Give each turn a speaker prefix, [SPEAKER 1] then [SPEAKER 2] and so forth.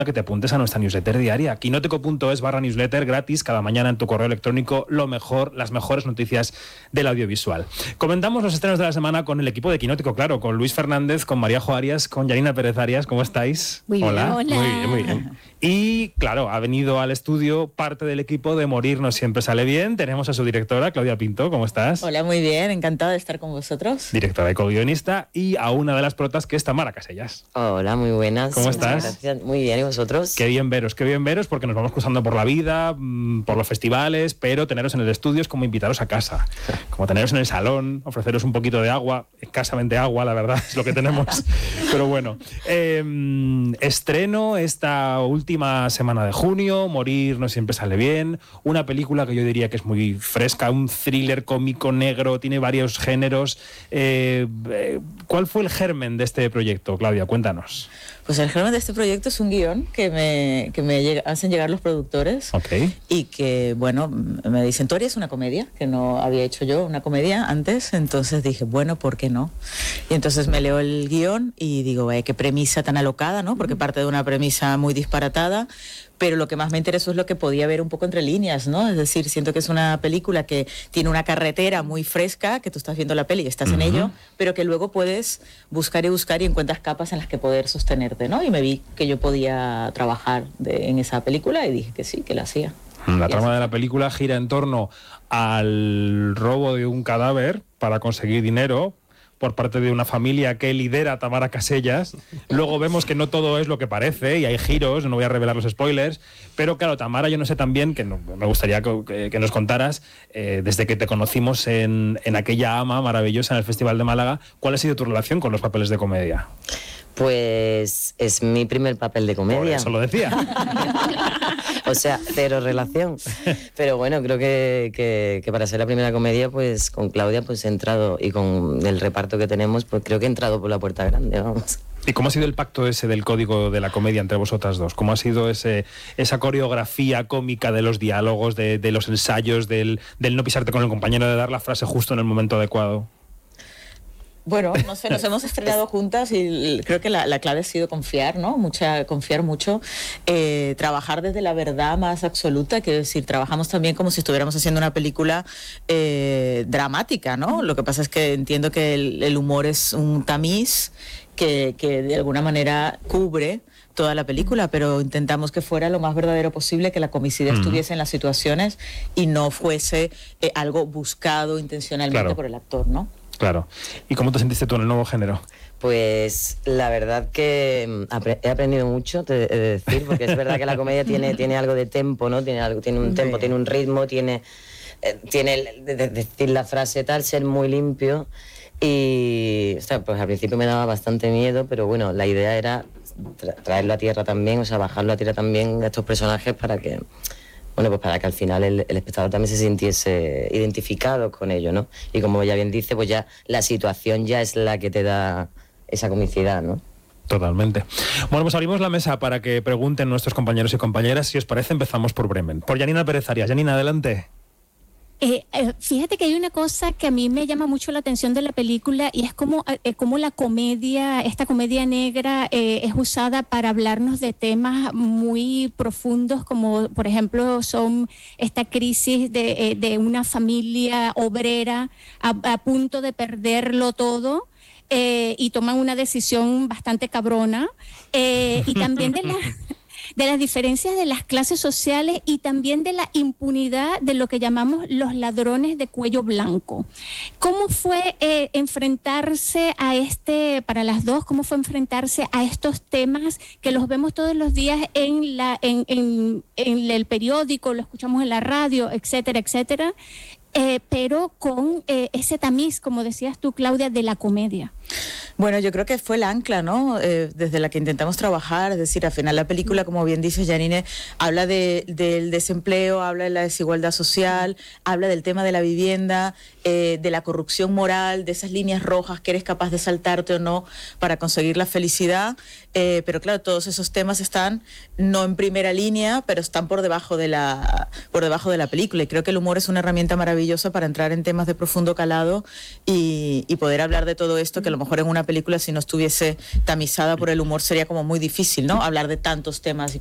[SPEAKER 1] que te apuntes a nuestra newsletter diaria. Quinótico.es/newsletter gratis cada mañana en tu correo electrónico, lo mejor, las mejores noticias del audiovisual. Comentamos los estrenos de la semana con el equipo de Quinótico, claro, con Luis Fernández, con Maríajo Arias, con Yanina Pérez Arias. ¿Cómo estáis?
[SPEAKER 2] Muy
[SPEAKER 1] Hola.
[SPEAKER 2] bien.
[SPEAKER 1] Muy bien, muy bien. Y claro, ha venido al estudio parte del equipo de Morir no siempre sale bien. Tenemos a su directora, Claudia Pinto. ¿Cómo estás?
[SPEAKER 2] Hola, muy bien, encantada de estar con vosotros.
[SPEAKER 1] Directora y co-guionista, y a una de las protas, que es Tamara Casellas.
[SPEAKER 3] Hola, muy buenas.
[SPEAKER 1] ¿Cómo estás?
[SPEAKER 3] Gracias. Muy bien, ¿y vosotros?
[SPEAKER 1] Qué bien veros, porque nos vamos cruzando por la vida, por los festivales, pero teneros en el estudio es como invitaros a casa, como teneros en el salón, ofreceros un poquito de agua, escasamente agua, la verdad, es lo que tenemos. Pero bueno, estreno esta última semana de junio, Morir no siempre sale bien, una película que yo diría que es muy fresca, un thriller cómico negro, tiene varios géneros. ¿Cuál fue el germen de este proyecto, Claudia? Cuéntanos.
[SPEAKER 2] Pues el germen de este proyecto es un guión que me hacen llegar los productores.
[SPEAKER 1] Okay.
[SPEAKER 2] Y que, bueno, me dicen, tú harías una comedia, que no había hecho yo una comedia antes, entonces dije, bueno, ¿por qué no? Y entonces me leo el guión y digo, qué premisa tan alocada, ¿no? Porque parte de una premisa muy disparatada, pero lo que más me interesó es lo que podía ver un poco entre líneas, ¿no? Es decir, siento que es una película que tiene una carretera muy fresca, que tú estás viendo la peli y estás en ello, pero que luego puedes buscar y encuentras capas en las que poder sostenerte, ¿no? Y me vi que yo podía trabajar en esa película y dije que sí, que la hacía.
[SPEAKER 1] La trama de la película gira en torno al robo de un cadáver para conseguir dinero por parte de una familia que lidera Tamara Casellas. Luego vemos que no todo es lo que parece y hay giros, no voy a revelar los spoilers, pero claro, Tamara, yo no sé también, que no, me gustaría que nos contaras, desde que te conocimos en aquella ama maravillosa en el Festival de Málaga, ¿cuál ha sido tu relación con los papeles de comedia?
[SPEAKER 3] Pues es mi primer papel de comedia.
[SPEAKER 1] Por eso lo decía.
[SPEAKER 3] O sea, cero relación. Pero bueno, creo que para ser la primera comedia, pues con Claudia pues he entrado, y con el reparto que tenemos, pues creo que he entrado por la puerta grande, vamos.
[SPEAKER 1] ¿Y cómo ha sido el pacto ese del código de la comedia entre vosotras dos? ¿Cómo ha sido esa coreografía cómica de los diálogos, de los ensayos, del no pisarte con el compañero, de dar la frase justo en el momento adecuado?
[SPEAKER 2] Bueno, no sé, nos hemos estrenado juntas y creo que la clave ha sido confiar, ¿no? Confiar mucho, trabajar desde la verdad más absoluta, que es decir, trabajamos también como si estuviéramos haciendo una película dramática, ¿no? Lo que pasa es que entiendo que el humor es un tamiz que de alguna manera cubre toda la película, pero intentamos que fuera lo más verdadero posible, que la comicidad estuviese en las situaciones y no fuese algo buscado intencionalmente por el actor, ¿no?
[SPEAKER 1] Claro. ¿Y cómo te sentiste tú en el nuevo género?
[SPEAKER 3] Pues la verdad que he aprendido mucho, he de decir, porque es verdad que la comedia tiene algo de tempo, ¿no? Tiene un tempo, tiene un ritmo, tiene decir la frase tal, ser muy limpio. Y o sea, pues al principio me daba bastante miedo, pero bueno, la idea era traerlo a tierra también, o sea, bajarlo a tierra también a estos personajes para que... Bueno, pues para que al final el espectador también se sintiese identificado con ello, ¿no? Y como ya bien dice, pues ya la situación ya es la que te da esa comicidad, ¿no?
[SPEAKER 1] Totalmente. Bueno, pues abrimos la mesa para que pregunten nuestros compañeros y compañeras. Si os parece, empezamos por Bremen. Por Yanina Pérez Arias. Yanina, adelante.
[SPEAKER 4] Fíjate que hay una cosa que a mí me llama mucho la atención de la película, y es como la comedia, esta comedia negra, es usada para hablarnos de temas muy profundos, como por ejemplo son esta crisis de una familia obrera a punto de perderlo todo. Y toman una decisión bastante cabrona, y también de las diferencias de las clases sociales y también de la impunidad de lo que llamamos los ladrones de cuello blanco. ¿Cómo fue enfrentarse para las dos, cómo fue enfrentarse a estos temas que los vemos todos los días en el periódico, lo escuchamos en la radio, etcétera, etcétera? Pero con ese tamiz, como decías tú, Claudia, de la comedia.
[SPEAKER 2] Bueno, yo creo que fue el ancla, ¿no? Desde la que intentamos trabajar, es decir, al final la película, como bien dice Janine, habla del desempleo, habla de la desigualdad social, habla del tema de la vivienda, de la corrupción moral, de esas líneas rojas que eres capaz de saltarte o no para conseguir la felicidad, pero claro, todos esos temas están no en primera línea, pero están por debajo de la película, y creo que el humor es una herramienta maravillosa para entrar en temas de profundo calado y poder hablar de todo esto, que a lo mejor en una una película si no estuviese tamizada por el humor sería como muy difícil, ¿no? Hablar de tantos temas